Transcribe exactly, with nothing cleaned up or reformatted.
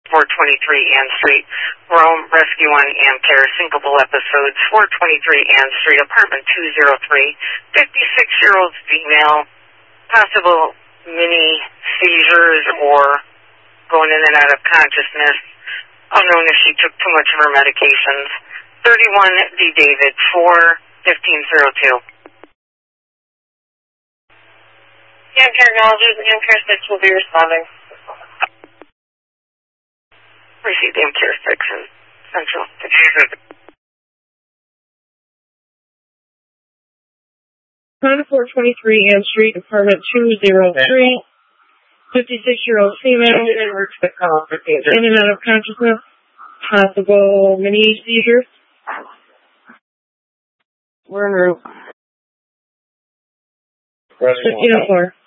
four twenty-three Ann Street, Rome, Rescue on Amcare, syncopal episodes, four twenty-three Ann Street, apartment two oh three, fifty-six-year-old female, possible mini seizures or going in and out of consciousness, unknown if she took too much of her medications, thirty-one D. David, four fifteen oh two. Amcare acknowledges Amcare six will be responding. Received Amcare six in Central. four twenty-three Ann Street, apartment two oh three, fifty-six-year-old female, in and out of consciousness, possible mini seizures. We're en route. fifteen oh four.